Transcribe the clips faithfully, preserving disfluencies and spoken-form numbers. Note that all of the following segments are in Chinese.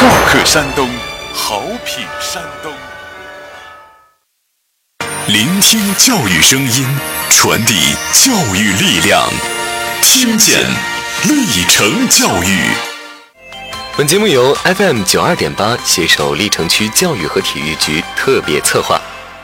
客山东，好品山东。 聆听教育声音，传递教育力量，听见历程教育。 本节目由 F M 九二点八携手历城区教育和体育局特别策划。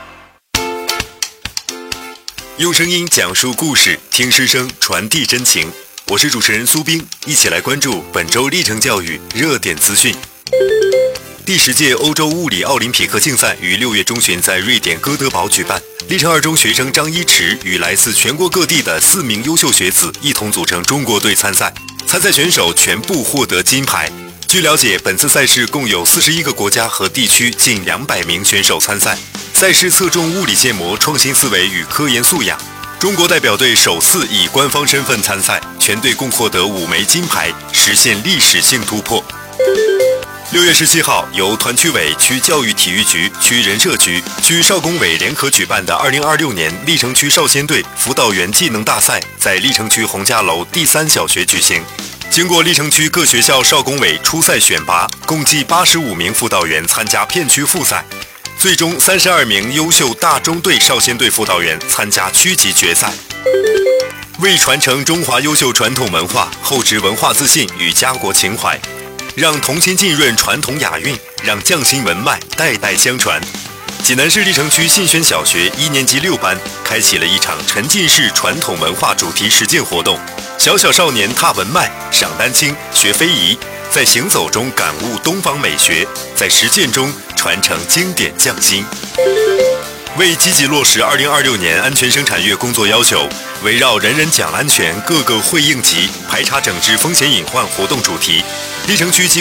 用声音讲述故事，听师生传递真情。我是主持人苏冰，一起来关注本周历程教育热点资讯。第十届欧洲物理奥林匹克竞赛于六月中旬在瑞典哥德堡举办。历程二中学生张一驰与来自全国各地的四名优秀学子一同组成中国队参赛，参赛选手全部获得金牌。据了解，本次赛事共有四十一个国家和地区近两百名选手参赛。赛事侧重物理建模、创新思维与科研素养。中国代表队首次以官方身份参赛，全队共获得五枚金牌，实现历史性突破。六月十七号，由团区委、区教育体育局、区人社局、区少工委联合举办的二零二六年历城区少先队辅导员技能大赛在历城区洪家楼第三小学举行。经过历城区各学校少工委初赛选拔，共计八十五名辅导员参加片区复赛，最终三十二名优秀大中队少先队辅导员参加区级决赛。为传承中华优秀传统文化，厚植文化自信与家国情怀，让童心浸润传统雅韵，让匠心文脉代代相传。济南市历城区信轩小学一年级六班开启了一场沉浸式传统文化主题实践活动，小小少年踏文脉、赏丹青、学非遗，在行走中感悟东方美学，在实践中传承经典匠心。为积极落实二零二六年安全生产月工作要求，围绕人人讲安全、各个会应急、排查整治风险隐患活动主题，历城区